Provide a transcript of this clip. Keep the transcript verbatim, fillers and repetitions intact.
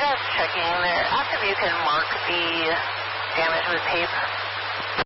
Radio's checking there. Ask if you can mark the damage with tape.